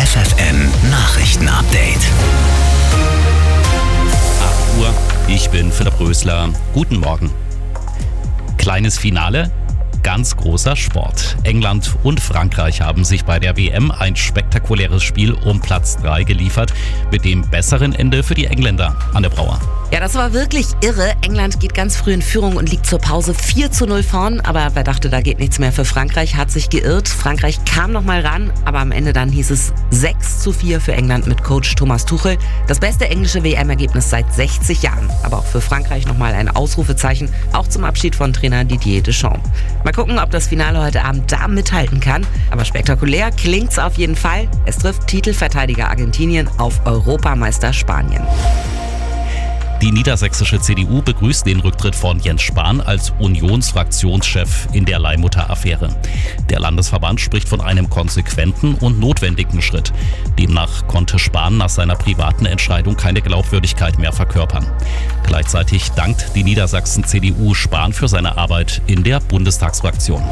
FFN Nachrichten-Update. 8 Uhr, ich bin Philipp Rösler. Guten Morgen. Kleines Finale, ganz großer Sport. England und Frankreich haben sich bei der WM ein spektakuläres Spiel um Platz 3 geliefert, mit dem besseren Ende für die Engländer. Anne Brauer. Ja, das war wirklich irre. England geht ganz früh in Führung und liegt zur Pause 4:0 vorn. Aber wer dachte, da geht nichts mehr für Frankreich, hat sich geirrt. Frankreich kam noch mal ran, aber am Ende dann hieß es 6:4 für England mit Coach Thomas Tuchel. Das beste englische WM-Ergebnis seit 60 Jahren. Aber auch für Frankreich nochmal ein Ausrufezeichen, auch zum Abschied von Trainer Didier Deschamps. Mal gucken, ob das Finale heute Abend da mithalten kann. Aber spektakulär klingt's auf jeden Fall. Es trifft Titelverteidiger Argentinien auf Europameister Spanien. Die niedersächsische CDU begrüßt den Rücktritt von Jens Spahn als Unionsfraktionschef in der Leihmutter-Affäre. Der Landesverband spricht von einem konsequenten und notwendigen Schritt. Demnach konnte Spahn nach seiner privaten Entscheidung keine Glaubwürdigkeit mehr verkörpern. Gleichzeitig dankt die Niedersachsen-CDU Spahn für seine Arbeit in der Bundestagsfraktion.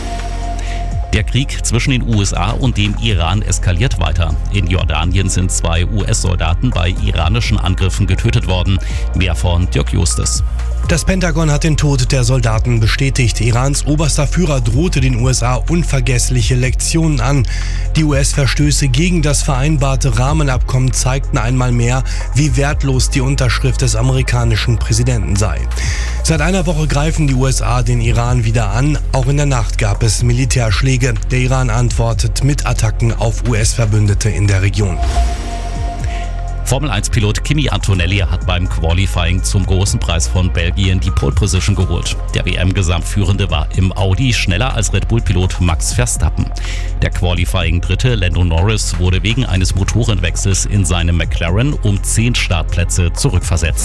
Der Krieg zwischen den USA und dem Iran eskaliert weiter. In Jordanien sind 2 US-Soldaten bei iranischen Angriffen getötet worden. Mehr von Dirk Justus. Das Pentagon hat den Tod der Soldaten bestätigt. Irans oberster Führer drohte den USA unvergessliche Lektionen an. Die US-Verstöße gegen das vereinbarte Rahmenabkommen zeigten einmal mehr, wie wertlos die Unterschrift des amerikanischen Präsidenten sei. Seit einer Woche greifen die USA den Iran wieder an. Auch in der Nacht gab es Militärschläge. Der Iran antwortet mit Attacken auf US-Verbündete in der Region. Formel-1-Pilot Kimi Antonelli hat beim Qualifying zum großen Preis von Belgien die Pole Position geholt. Der WM-Gesamtführende war im Audi schneller als Red Bull-Pilot Max Verstappen. Der Qualifying-Dritte Lando Norris wurde wegen eines Motorenwechsels in seinem McLaren um 10 Startplätze zurückversetzt.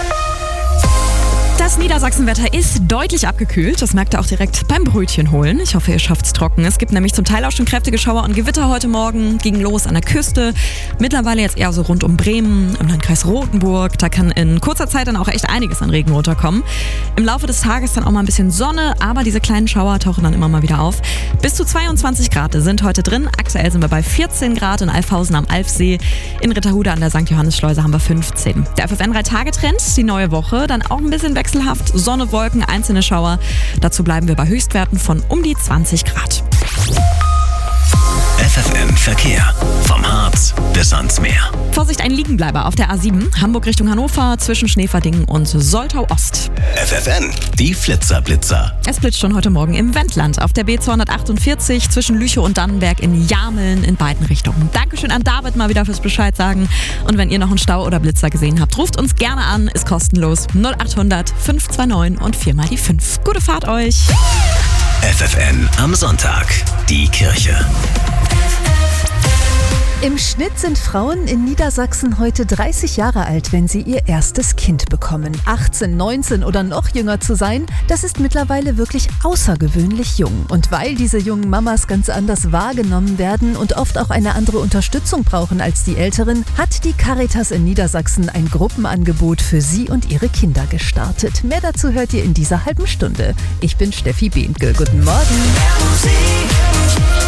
Das Niedersachsenwetter ist deutlich abgekühlt. Das merkt ihr auch direkt beim Brötchen holen. Ich hoffe, ihr schafft's trocken. Es gibt nämlich zum Teil auch schon kräftige Schauer und Gewitter heute Morgen. Ging los an der Küste. Mittlerweile jetzt eher so rund um Bremen, im Landkreis Rothenburg. Da kann in kurzer Zeit dann auch echt einiges an Regen runterkommen. Im Laufe des Tages dann auch mal ein bisschen Sonne, aber diese kleinen Schauer tauchen dann immer mal wieder auf. Bis zu 22 Grad sind heute drin. Aktuell sind wir bei 14 Grad in Alfhausen am Alfsee. In Ritterhude an der St. Johannisschleuse haben wir 15. Der FFN 3-Tage-Trend, die neue Woche, dann auch ein bisschen wechselhaft. Sonne, Wolken, einzelne Schauer. Dazu bleiben wir bei Höchstwerten von um die 20 Grad. FFN Verkehr. Vom Harz bis ans Meer. Vorsicht, ein Liegenbleiber auf der A7. Hamburg Richtung Hannover zwischen Schneeverdingen und Soltau Ost. FFN, die Flitzer. Es blitzt schon heute Morgen im Wendland auf der B248 zwischen Lüchow und Dannenberg in Jameln in beiden Richtungen. Dankeschön an David mal wieder fürs Bescheid sagen. Und wenn ihr noch einen Stau oder Blitzer gesehen habt, ruft uns gerne an, ist kostenlos. 0800 529 und 4 mal die 5. Gute Fahrt euch! FFN am Sonntag. Die Kirche. Im Schnitt sind Frauen in Niedersachsen heute 30 Jahre alt, wenn sie ihr erstes Kind bekommen. 18, 19 oder noch jünger zu sein, das ist mittlerweile wirklich außergewöhnlich jung. Und weil diese jungen Mamas ganz anders wahrgenommen werden und oft auch eine andere Unterstützung brauchen als die Älteren, hat die Caritas in Niedersachsen ein Gruppenangebot für sie und ihre Kinder gestartet. Mehr dazu hört ihr in dieser halben Stunde. Ich bin Steffi Behnke. Guten Morgen.